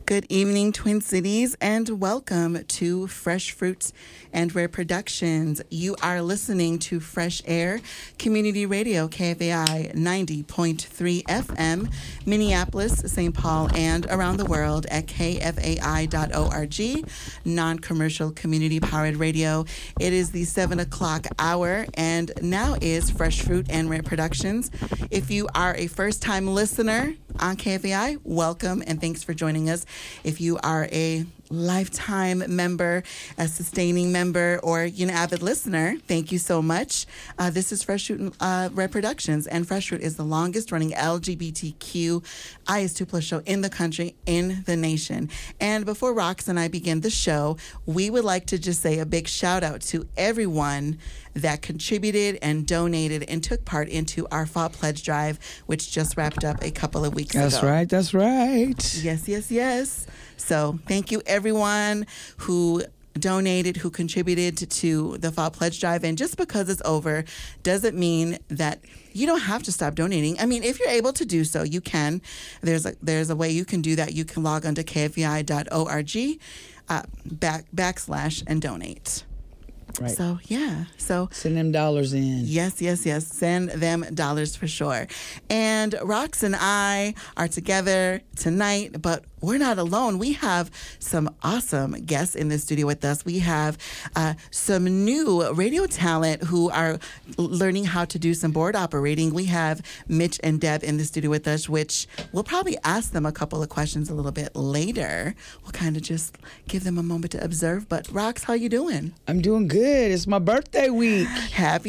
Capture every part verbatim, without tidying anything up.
Good evening, Twin Cities, and welcome to Fresh Fruits and Rare Productions. You are listening to Fresh Air Community Radio, K F A I ninety point three F M, Minneapolis, Saint Paul, and around the world at K F A I dot org, non-commercial community-powered radio. It is the seven o'clock hour, and now is Fresh Fruit and Rare Productions. If you are a first-time listener on K F A I, welcome, and thanks for joining us. If you are a lifetime member, a sustaining member, or you know, avid listener, thank you so much. Uh, this is Fresh Fruit uh, Rare Productions, and Fresh Fruit is the longest running L G B T Q I S two plus show in the country, in the nation. And before Rox and I begin the show, we would like to just say a big shout out to everyone that contributed and donated and took part into our Fall Pledge Drive, which just wrapped up a couple of weeks that's ago. That's right, that's right. Yes, yes, yes. So thank you, everyone who donated, who contributed to the Fall Pledge Drive. And just because it's over doesn't mean that you don't have to stop donating. I mean, if you're able to do so, you can. There's a there's a way you can do that. You can log on to K F A I dot org, uh, back, backslash, and donate. Right. So, yeah. So send them dollars in. Yes, yes, yes. Send them dollars for sure. And Rox and I are together tonight, but we're not alone. We have some awesome guests in the studio with us. We have uh, some new radio talent who are learning how to do some board operating. We have Mitch and Deb in the studio with us, which we'll probably ask them a couple of questions a little bit later. We'll kind of just give them a moment to observe. But Rox, how you doing? I'm doing good. It's my birthday week. Happy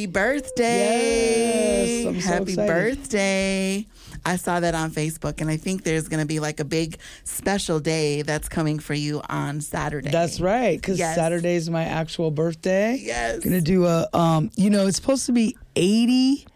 birthday. Yes, I'm so Happy excited. birthday. I saw that on Facebook, and I think there's going to be like a big special day that's coming for you on Saturday. That's right, because Yes. Saturday is my actual birthday. Yes. Gonna do a, um, you know, it's supposed to be eighty-nine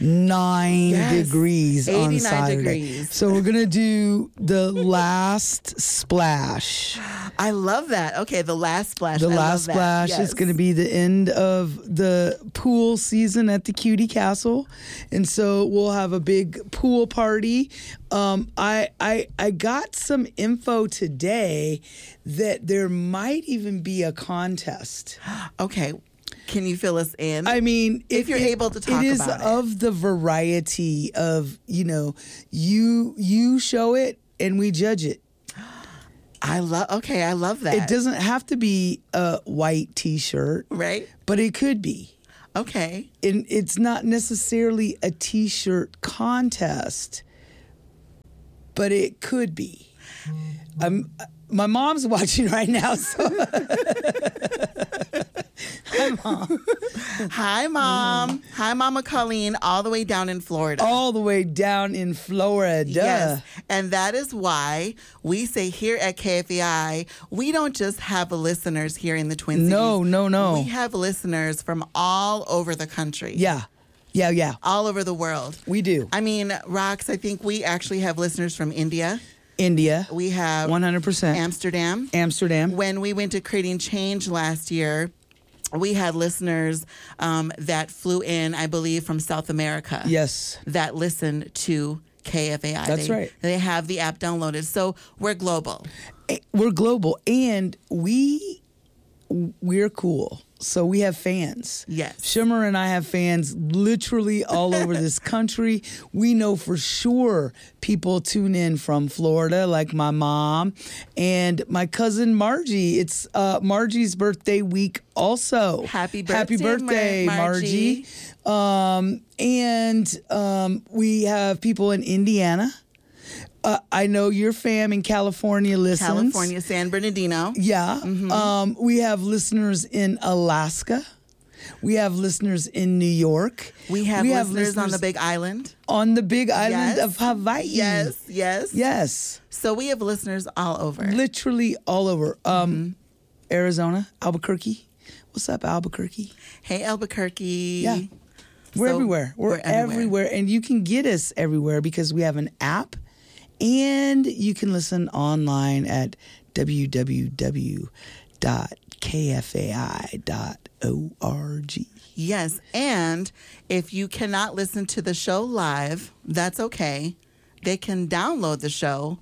Yes. degrees on eighty-nine Saturday. degrees. So we're gonna do the last splash. I love that. Okay, the last splash. The I last love that. splash Yes. is going to be the end of the pool season at the Cutie Castle, and so we'll have a big pool party. Um, I I I got some info today that there might even be a contest. Okay. Can you fill us in? I mean, If it- you're it- able to talk it is about it. of the variety of, you know, you you show it and we judge it. I love. Okay, I love that. It doesn't have to be a white T-shirt, Right? but it could be. Okay. And it's not necessarily a T-shirt contest, but it could be. I'm, my mom's watching right now, so hi, Mom. Hi, Mom. Hi, Mama Colleen, all the way down in Florida. All the way down in Florida. Yes, and that is why we say here at K F A I, we don't just have listeners here in the Twin Cities. No, no, no. We have listeners from all over the country. Yeah, yeah, yeah. All over the world. We do. I mean, Rox, I think we actually have listeners from India. India, We have one hundred percent. Amsterdam. Amsterdam. When we went to Creating Change last year, we had listeners um, that flew in, I believe, from South America. Yes. That listened to K F A I. That's They- right. They have the app downloaded. So we're global. Eh, We're global, and we we're cool. So we have fans. Yes. Shimmer and I have fans literally all over this country. We know for sure people tune in from Florida, like my mom and my cousin Margie. It's uh, Margie's birthday week also. Happy Happy birthday, birthday, Mar- Margie. Um, and um, we have people in Indiana. Uh, I know your fam in California listens. California, San Bernardino. Yeah. Um, we have listeners in Alaska. We have listeners in New York. We have listeners on the Big Island. on the Big Island Yes. of Hawaii. Yes, yes. Yes. So we have listeners all over. Literally all over. Um, Arizona, Albuquerque. What's up, Albuquerque? Hey, Albuquerque. Yeah. We're So everywhere. We're, we're everywhere. everywhere. And you can get us everywhere because we have an app and you can listen online at w w w dot k f a i dot org. Yes, and if you cannot listen to the show live, that's okay. They can download the show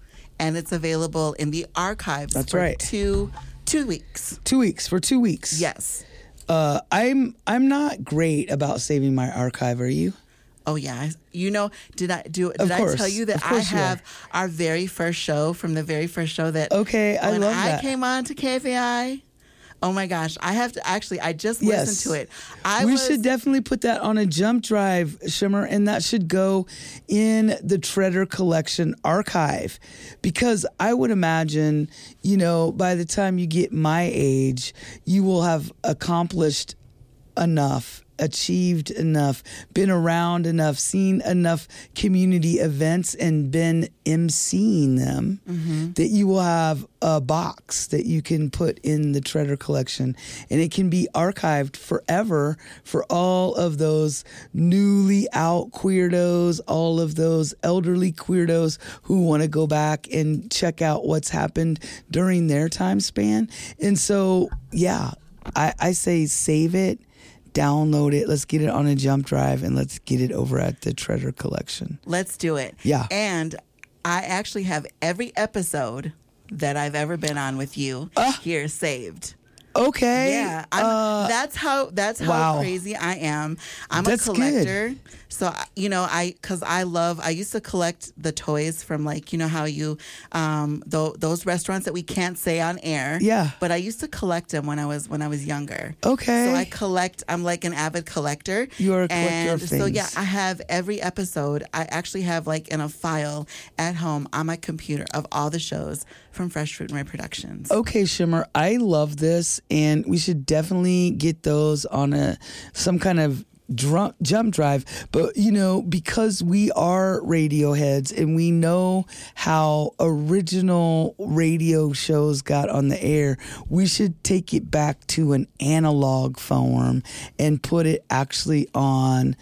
and it's available in the archives That's for right. two two weeks. Two weeks for two weeks. Yes. Uh, I'm I'm not great about saving my archive. Are you? Oh yeah, you know, did I do? Did Of I course. tell you that Of I course you have our very first show from the very first show that? Okay, I when love I that. came on to K F A I. Oh my gosh, I have to actually. I just Yes. listened to it. I we was, should definitely put that on a jump drive, Shimmer, and that should go in the Treader Collection archive. Because I would imagine, you know, by the time you get my age, you will have accomplished enough, achieved enough, been around enough, seen enough community events and been emceeing them Mm-hmm. that you will have a box that you can put in the Treader Collection, and it can be archived forever for all of those newly out queerdos, all of those elderly queerdos who want to go back and check out what's happened during their time span. And so, yeah, I, I say save it, download it, let's get it on a jump drive, and let's get it over at the Treader Collection. Let's do it. Yeah. And I actually have every episode that I've ever been on with you Uh. here saved. Okay. Yeah, I'm, Uh, that's how that's how wow. crazy I am. I'm That's a good. collector, so I- you know, I because I love. I used to collect the toys from like you know how you um th- those restaurants that we can't say on air. Yeah. but I used to collect them when I was when I was younger. Okay. so I collect. I'm like an avid collector. You are a collector and of so yeah, things. I have every episode. I actually have like in a file at home on my computer of all the shows from Fresh Fruit and Ray Productions. Okay, Shimmer, I love this, and we should definitely get those on a some kind of drum, jump drive. But you know, because we are radio heads and we know how original radio shows got on the air, we should take it back to an analog form and put it actually on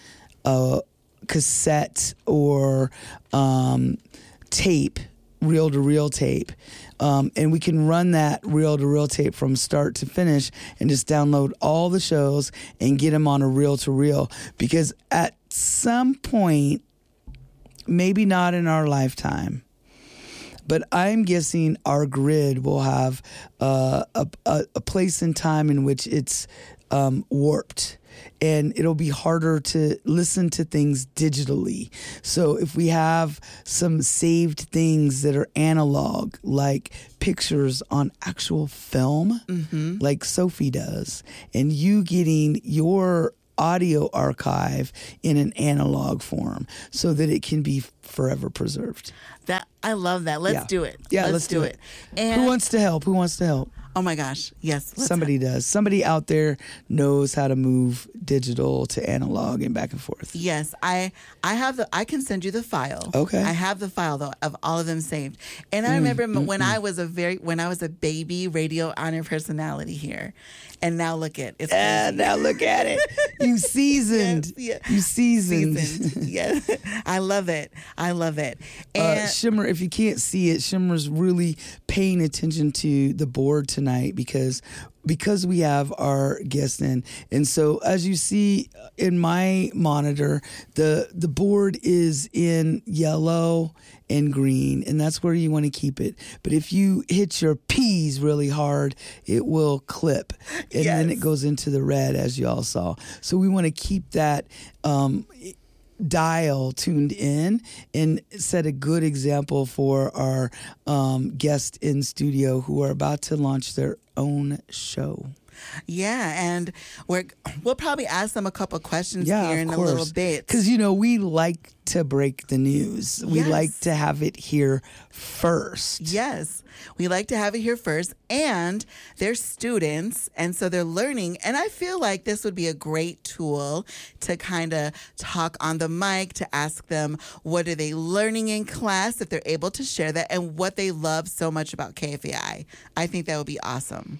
a cassette or um, tape. Reel-to-reel tape, um, and we can run that reel-to-reel tape from start to finish and just download all the shows and get them on a reel-to-reel, because at some point, maybe not in our lifetime, but I'm guessing our grid will have uh, a, a, a place in time in which it's um, warped. And it'll be harder to listen to things digitally. So if we have some saved things that are analog, like pictures on actual film, Mm-hmm. like Sophie does, and you getting your audio archive in an analog form so that it can be forever preserved. That I love that. Let's Yeah. do it. Yeah, let's do it. And Who wants to help? Who wants to help? oh my gosh, yes. let's Somebody does. Somebody out there knows how to move digital to analog and back and forth. Yes, I I have the I can send you the file. Okay. I have the file though of all of them saved. And I remember m when I was a very when I was a baby radio honor personality here. And now look at it's And now look at it. You seasoned. Yes, yeah. You seasoned. seasoned. Yes. I love it. I love it. Uh, And Shimmer, if you can't see it, Shimmer's really paying attention to the board tonight because because we have our guest in. And so as you see in my monitor, the the board is in yellow and green, and that's where you want to keep it. But if you hit your P's really hard, it will clip, and then Yes. it goes into the red, as you all saw. So we want to keep that um, dial tuned in and set a good example for our um, guests in studio who are about to launch their own show. yeah, and we're we'll probably ask them a couple questions Yeah, here of in course. a little bit. Because, you know, we like to break the news. We Yes. like to have it here first. Yes, we like to have it here first, and they're students, and so they're learning. And I feel like this would be a great tool to kind of talk on the mic, to ask them what are they learning in class, if they're able to share that, and what they love so much about K F A I. I think that would be awesome.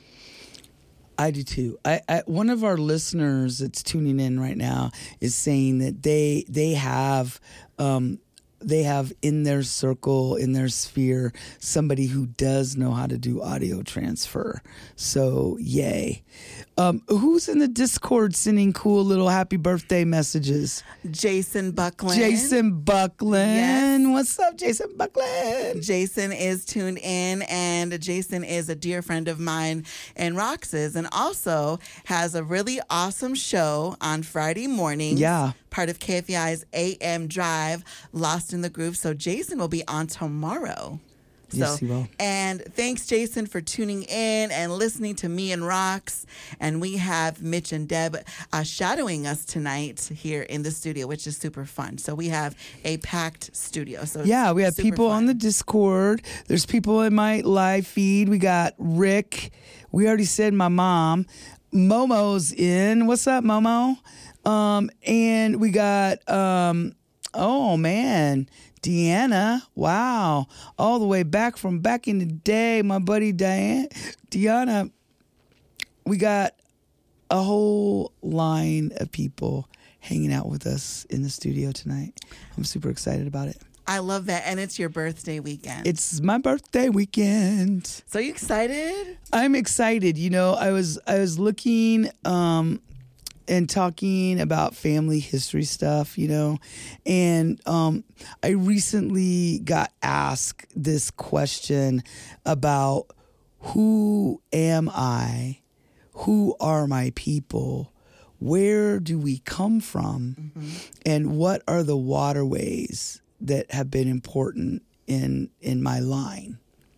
I do too. I, I one of our listeners that's tuning in right now is saying that they they have um, they have in their circle, in their sphere, somebody who does know how to do audio transfer. So, yay. Um, who's in the Discord sending cool little happy birthday messages? Jason Buckland. Jason Buckland. Yes. What's up, Jason Buckland? Jason is tuned in, and Jason is a dear friend of mine and Rox's, and also has a really awesome show on Friday mornings. Yeah. Part of K F E I's A M Drive, Lost in the Groove. So Jason will be on tomorrow. So, yes, he will. And thanks, Jason, for tuning in and listening to me and Rox. And we have Mitch and Deb uh, shadowing us tonight here in the studio, which is super fun. So we have a packed studio. So yeah, we have people fun. on the Discord. There's people in my live feed. We got Rick. We already said my mom. Momo's in. What's up, Momo? Um, and we got, um, oh, man. Deanna, wow, all the way back from back in the day, my buddy Diane, Deanna. We got a whole line of people hanging out with us in the studio tonight. I'm super excited about it. I love that, and it's your birthday weekend. It's my birthday weekend. So you excited? I'm excited. You know, I was I was looking. Um, and talking about family history stuff, you know, and um, I recently got asked this question about who am I? Who are my people? Where do we come from? Mm-hmm. And what are the waterways that have been important in in my line?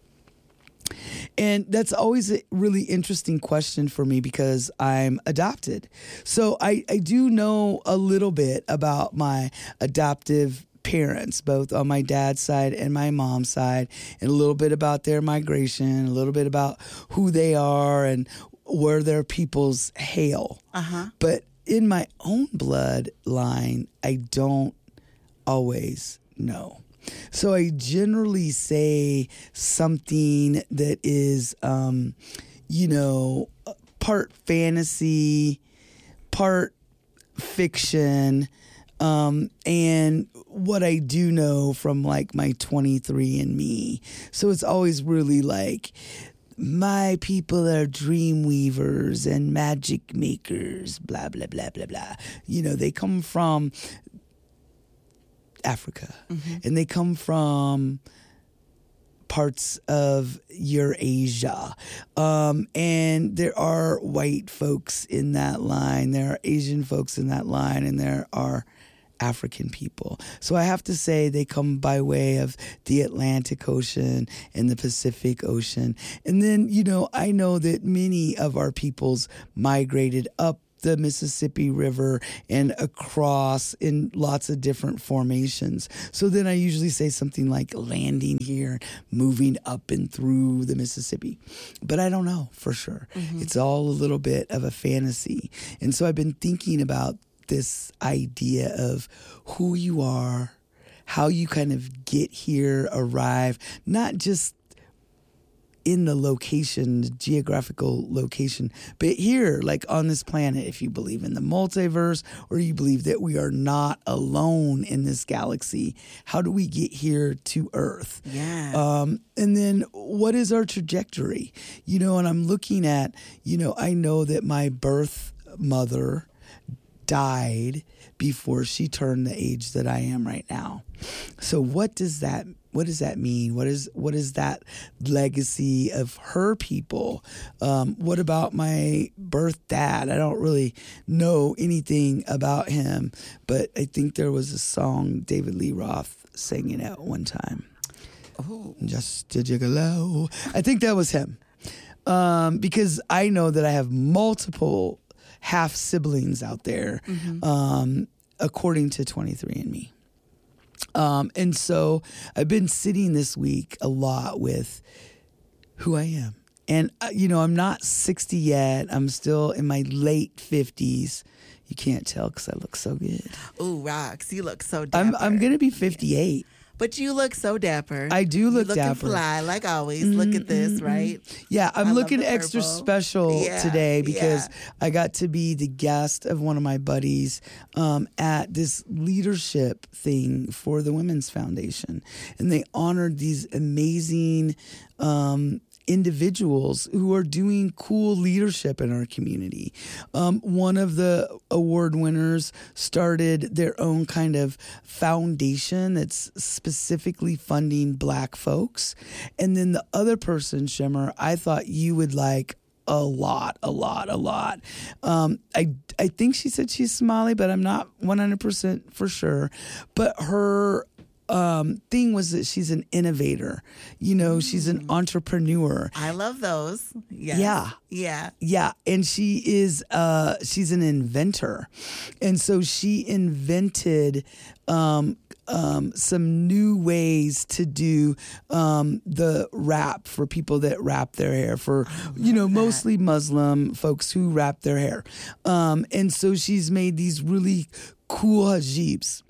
And that's always a really interesting question for me because I'm adopted. So I, I do know a little bit about my adoptive parents, both on my dad's side and my mom's side, and a little bit about their migration, a little bit about who they are and where their peoples hail. Uh-huh. But in my own bloodline, I don't always know. So I generally say something that is, um, you know, part fantasy, part fiction, um, and what I do know from like my twenty-three and me. So it's always really like, my people are dream weavers and magic makers, blah, blah, blah, blah, blah. You know, they come from Africa, mm-hmm. and they come from parts of Eurasia, um, and there are white folks in that line, there are Asian folks in that line, and there are African people. So I have to say they come by way of the Atlantic Ocean and the Pacific Ocean. And then, you know, I know that many of our peoples migrated up the Mississippi River and across in lots of different formations. So then I usually say something like landing here, moving up and through the Mississippi. But I don't know for sure. Mm-hmm. It's all a little bit of a fantasy. And so I've been thinking about this idea of who you are, how you kind of get here, arrive, not just in the location, the geographical location, but here, like on this planet, if you believe in the multiverse or you believe that we are not alone in this galaxy, how do we get here to Earth? Yeah. Um, and then what is our trajectory? You know, and I'm looking at, you know, I know that my birth mother died before she turned the age that I am right now. So what does that what does that mean? What is what is that legacy of her people? Um, what about my birth dad? I don't really know anything about him, but I think there was a song David Lee Roth sang it at one time. Oh, just a gigolo. I think that was him. Um, because I know that I have multiple half siblings out there, mm-hmm. um, according to twenty-three and me. Um, and so I've been sitting this week a lot with who I am. And, uh, you know, I'm not sixty yet. I'm still in my late fifties. You can't tell because I look so good. Ooh, Rox, you look so dapper. I'm, I'm going to be fifty-eight. But you look so dapper. I do look you dapper. Fly like always. Mm-hmm, look at this, mm-hmm. right? Yeah, I'm I looking extra special yeah, today because yeah. I got to be the guest of one of my buddies um, at this leadership thing for the Women's Foundation, and they honored these amazing Um, individuals who are doing cool leadership in our community. Um, one of the award winners started their own kind of foundation that's specifically funding Black folks. And then the other person, Shimmer, I thought you would like a lot, a lot, a lot. Um, I, I think she said she's Somali, but I'm not one hundred percent for sure. But her Um, thing was that she's an innovator. You know, mm. she's an entrepreneur. I love those. Yes. Yeah. Yeah. Yeah. And she is, uh, she's an inventor. And so she invented, um, um, some new ways to do, um, the wrap for people that wrap their hair for, you know, that. mostly Muslim folks who wrap their hair. Um, and so she's made these really cool hijabs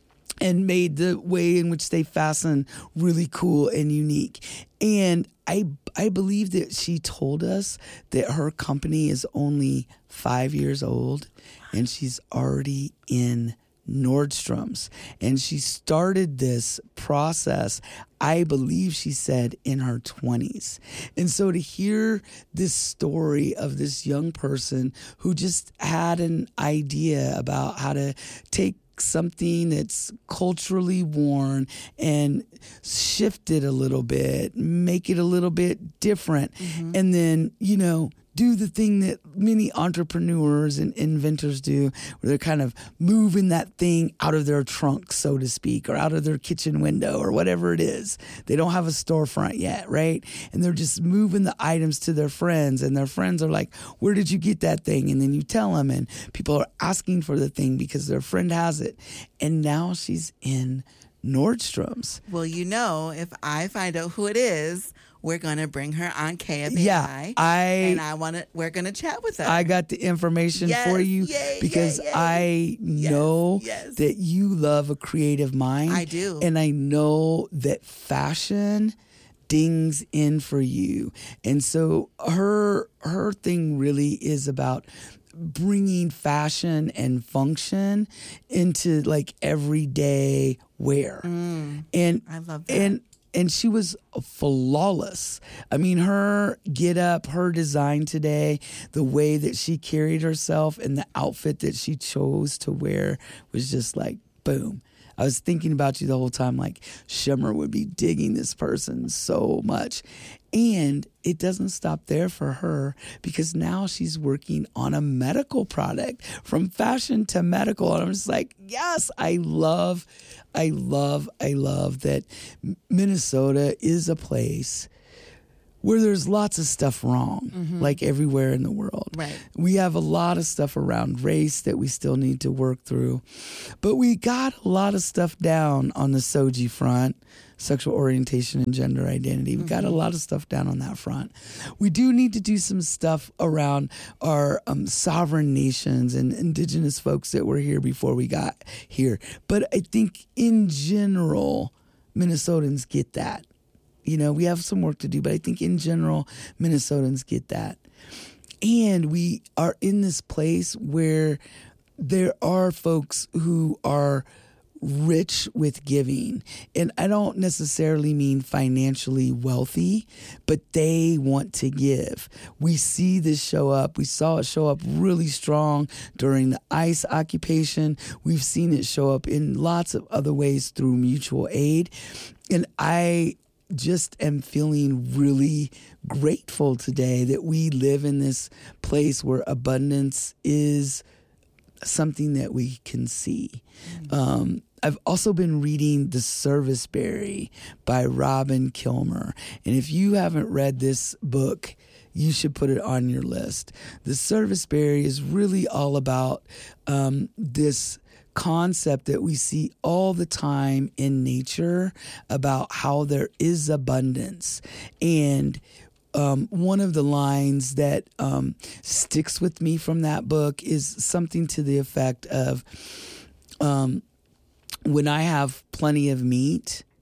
and made the way in which they fasten really cool and unique. And I I believe that she told us that her company is only five years old and she's already in Nordstrom's. And she started this process, I believe she said, in her twenties. And so to hear this story of this young person who just had an idea about how to take something that's culturally worn and shift it a little bit, make it a little bit different, mm-hmm. and then, you know, do the thing that many entrepreneurs and inventors do, where they're kind of moving that thing out of their trunk, so to speak, or out of their kitchen window or whatever it is. They don't have a storefront yet, right? And they're just moving the items to their friends, and their friends are like, where did you get that thing? And then you tell them, and people are asking for the thing because their friend has it. And now she's in Nordstrom's. Well, you know, if I find out who it is, we're gonna bring her on K F A I. Yeah, I and I want to. We're gonna chat with her. I got the information yes, for you yay, because yay, yay. I know yes, yes. that you love a creative mind. I do, and I know that fashion dings in for you. And so her her thing really is about bringing fashion and function into like everyday wear. Mm, and I love that. And and she was flawless. I mean, her get up, her design today, the way that she carried herself and the outfit that she chose to wear was just like, boom. I was thinking about you the whole time, like Shimmer would be digging this person so much. And it doesn't stop there for her because now she's working on a medical product, from fashion to medical. And I'm just like, yes, I love, I love, I love that Minnesota is a place where there's lots of stuff wrong, mm-hmm. like everywhere in the world. Right. We have a lot of stuff around race that we still need to work through. But we got a lot of stuff down on the S O G I front, sexual orientation and gender identity. We mm-hmm. got a lot of stuff down on that front. We do need to do some stuff around our um, sovereign nations and indigenous folks that were here before we got here. But I think in general, Minnesotans get that. You know, we have some work to do, but I think in general, Minnesotans get that. And we are in this place where there are folks who are rich with giving. And I don't necessarily mean financially wealthy, but they want to give. We see this show up. We saw it show up really strong during the ICE occupation. We've seen it show up in lots of other ways through mutual aid. And I just am feeling really grateful today that we live in this place where abundance is something that we can see. Mm-hmm. Um, I've also been reading The Serviceberry by Robin Kilmer. And if you haven't read this book, you should put it on your list. The Serviceberry is really all about um, this concept that we see all the time in nature about how there is abundance. And um, one of the lines that um, sticks with me from that book is something to the effect of, um, when I have plenty of meat,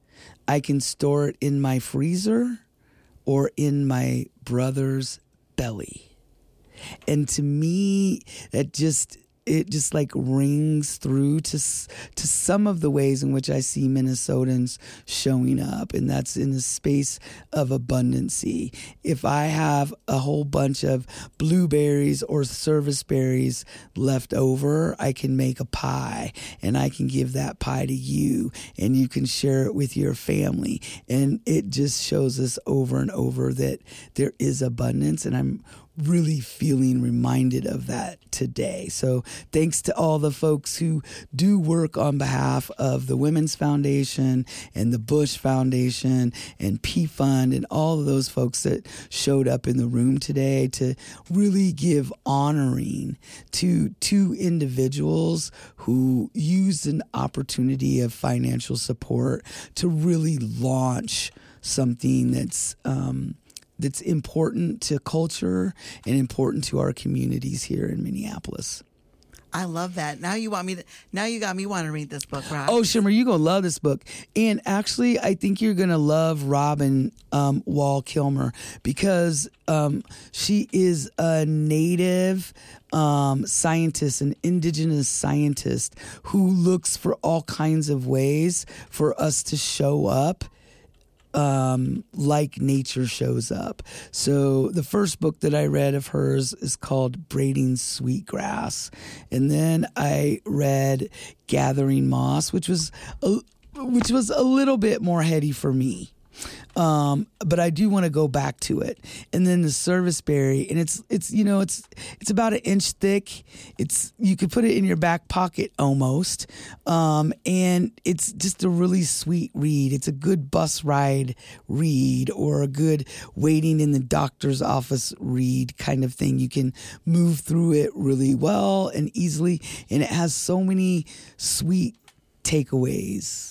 I can store it in my freezer or in my brother's belly. And to me, that just it just like rings through to to some of the ways in which I see Minnesotans showing up, and that's in a space of abundancy. If I have a whole bunch of blueberries or service berries left over, I can make a pie, and I can give that pie to you, and you can share it with your family. And it just shows us over and over that there is abundance, and I'm really feeling reminded of that today. So thanks to all the folks who do work on behalf of the Women's Foundation and the Bush Foundation and P Fund and all of those folks that showed up in the room today to really give honoring to two individuals who used an opportunity of financial support to really launch something that's um, that's important to culture and important to our communities here in Minneapolis. I love that. Now you want me to, now you got me want to read this book, Rob. Oh, Shimmer, you're going to love this book. And actually, I think you're going to love Robin um, Wall Kilmer because um, she is a native um, scientist, an indigenous scientist who looks for all kinds of ways for us to show up Um, like nature shows up. So the first book that I read of hers is called Braiding Sweetgrass. And then I read Gathering Moss, which was a, which was a little bit more heady for me. Um, but I do want to go back to it. And then the service berry, and it's it's you know it's it's about an inch thick. It's you could put it in your back pocket almost, um, and it's just a really sweet read. It's a good bus ride read or a good waiting in the doctor's office read kind of thing. You can move through it really well and easily, and it has so many sweet takeaways.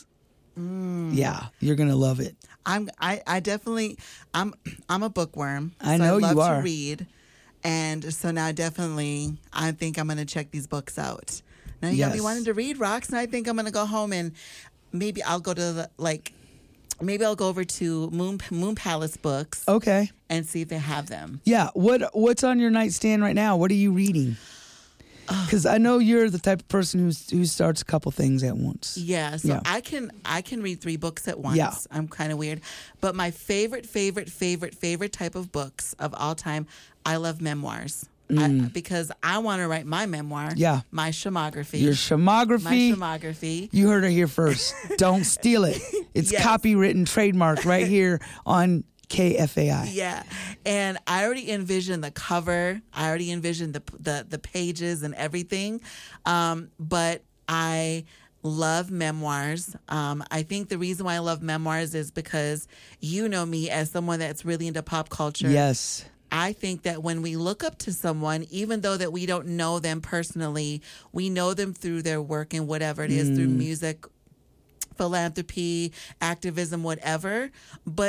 Mm. Yeah, you're gonna love it. I'm I, I definitely I'm I'm a bookworm. I so know I love you are. to read, and so now definitely I think I'm gonna check these books out. Now you Yes. got me wanting to read Rocks, and I think I'm gonna go home and maybe I'll go to the like maybe I'll go over to Moon Moon Palace Books Okay. and see if they have them. Yeah. What What's on your nightstand right now? What are you reading? Because I know you're the type of person who who starts a couple things at once. Yeah, so Yeah. I can I can read three books at once. Yeah. I'm kind of weird, but my favorite favorite favorite favorite type of books of all time, I love memoirs. I, because I want to write my memoir. Yeah. My shemography. Your shemography. My shemography. You heard her here first. Don't steal it. It's Yes. copywritten, trademarked right here on K F A I. Yeah, and I already envisioned the cover. I already envisioned the the the pages and everything. Um, but I love memoirs. Um, I think the reason why I love memoirs is because you know me as someone that's really into pop culture. Yes. I think that when we look up to someone, even though that we don't know them personally, we know them through their work and whatever it is, through music, philanthropy, activism, whatever. But